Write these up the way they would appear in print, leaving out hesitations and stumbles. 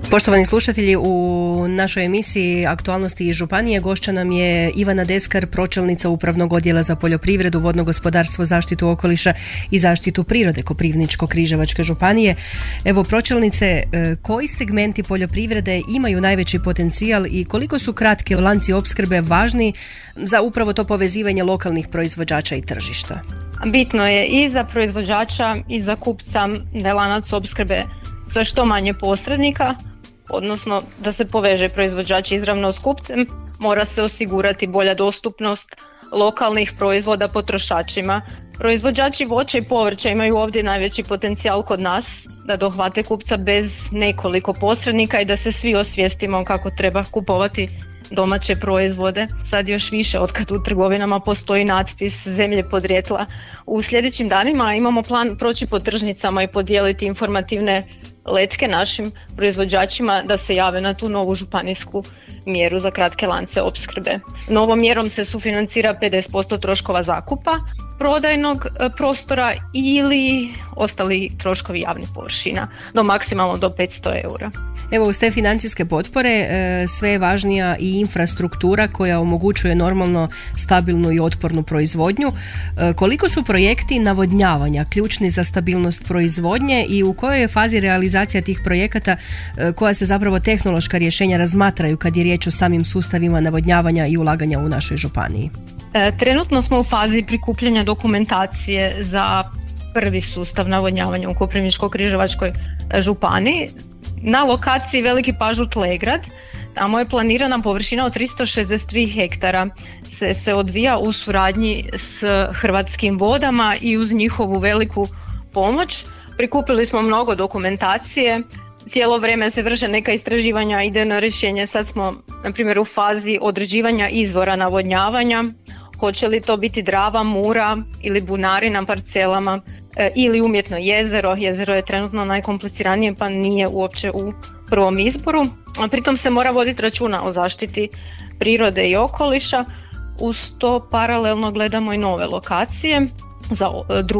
Poštovani slušatelji, u našoj emisiji Aktualnosti iz županije gošća nam je Ivana Deskar, pročelnica Upravnog odjela za poljoprivredu, vodno gospodarstvo, zaštitu okoliša i zaštitu prirode Koprivničko-križevačke županije. Evo, pročelnice, koji segmenti poljoprivrede imaju najveći potencijal i koliko su kratki lanci opskrbe važni za upravo to povezivanje lokalnih proizvođača i tržišta? Bitno je i za proizvođača i za kupca da je lanac opskrbe za što manje posrednika, odnosno da se poveže proizvođač izravno s kupcem. Mora se osigurati bolja dostupnost lokalnih proizvoda potrošačima. Proizvođači voća i povrća imaju ovdje najveći potencijal kod nas da dohvate kupca bez nekoliko posrednika i da se svi osvijestimo kako treba kupovati domaće proizvode. Sad još više otkad u trgovinama postoji natpis zemlje podrijetla. U sljedećim danima imamo plan proći po tržnicama i podijeliti informativne letke našim proizvođačima da se jave na tu novu županijsku mjeru za kratke lance opskrbe. Novom mjerom se sufinancira 50% troškova zakupa prodajnog prostora ili ostali troškovi javnih površina do maksimalno do 500 eura. Evo, uz te financijske potpore sve je važnija i infrastruktura koja omogućuje normalno stabilnu i otpornu proizvodnju. Koliko su projekti navodnjavanja ključni za stabilnost proizvodnje i u kojoj je fazi realizacija tih projekata, koja se zapravo tehnološka rješenja razmatraju kad je riječ o samim sustavima navodnjavanja i ulaganja u našoj županiji? Trenutno smo u fazi prikupljanja dokumentacije za prvi sustav navodnjavanja u Koprivničko-križevačkoj županiji. Na lokaciji Veliki Pažut-Legrad, tamo je planirana površina od 363 hektara. Se odvija u suradnji s Hrvatskim vodama i uz njihovu veliku pomoć. Prikupili smo mnogo dokumentacije, cijelo vrijeme se vrše neka istraživanja, ide na rješenje. Sad smo, na primjer, u fazi određivanja izvora navodnjavanja. Hoće li to biti Drava, Mura ili bunari na parcelama ili umjetno jezero. Jezero je trenutno najkompliciranije pa nije uopće u prvom izboru. A pritom se mora voditi računa o zaštiti prirode i okoliša. Uz to paralelno gledamo i nove lokacije za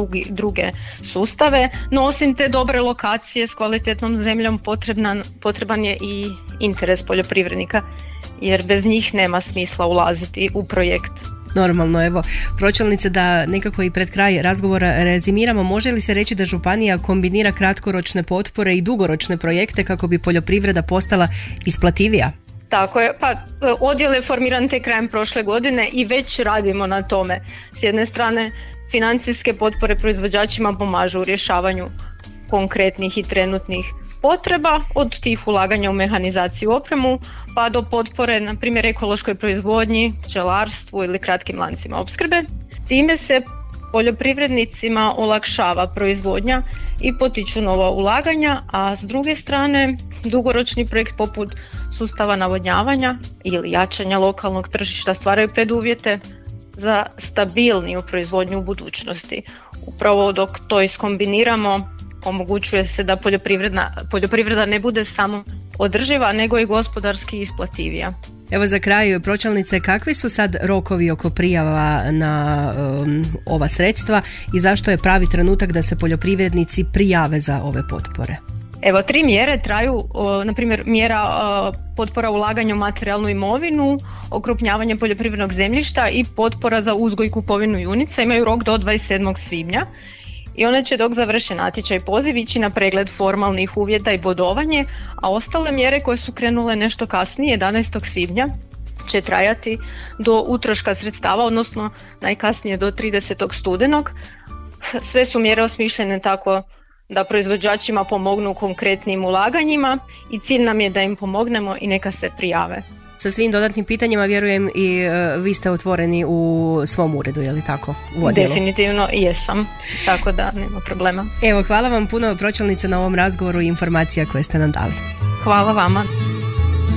druge sustave, no osim te dobre lokacije s kvalitetnom zemljom potreban je i interes poljoprivrednika, jer bez njih nema smisla ulaziti u projekt. Normalno, evo, pročelnice, da nekako i pred kraj razgovora rezimiramo, može li se reći da županija kombinira kratkoročne potpore i dugoročne projekte kako bi poljoprivreda postala isplativija? Tako je, pa odjel je formiran tek krajem prošle godine i već radimo na tome. S jedne strane, financijske potpore proizvođačima pomažu u rješavanju konkretnih i trenutnih potreba, od tih ulaganja u mehanizaciju i opremu pa do potpore, na primjer, ekološkoj proizvodnji, pčelarstvu ili kratkim lancima opskrbe. Time se poljoprivrednicima olakšava proizvodnja i potiču nova ulaganja, a s druge strane dugoročni projekt poput sustava navodnjavanja ili jačanja lokalnog tržišta stvaraju preduvjete za stabilniju proizvodnju u budućnosti. Upravo dok to iskombiniramo, omogućuje se da poljoprivreda ne bude samo održiva, nego i gospodarski isplativija. Evo, za kraj, pročelnice, kakvi su sad rokovi oko prijava na ova sredstva i zašto je pravi trenutak da se poljoprivrednici prijave za ove potpore? Evo, 3 mjere traju, na primjer mjera potpora ulaganju u materijalnu imovinu, okrupnjavanje poljoprivrednog zemljišta i potpora za uzgoj i kupovinu junica imaju rok do 27. svibnja. I one će dok završe natječaj i poziv ići na pregled formalnih uvjeta i bodovanje, a ostale mjere koje su krenule nešto kasnije, 11. svibnja, će trajati do utroška sredstava, odnosno najkasnije do 30. studenog. Sve su mjere osmišljene tako da proizvođačima pomognu konkretnim ulaganjima i cilj nam je da im pomognemo i neka se prijave. Sa svim dodatnim pitanjima, vjerujem, i vi ste otvoreni u svom uredu, je li tako? U odjelu? Definitivno jesam, tako da nema problema. Evo, hvala vam puno, pročelnice, na ovom razgovoru i informacija koje ste nam dali. Hvala vama.